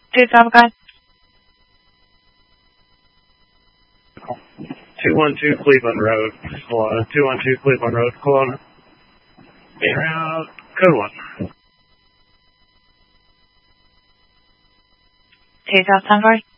212 212 Cleveland Road, Kelowna. 212 Cleveland Road, Kelowna. Route code 1. 2 South Tango.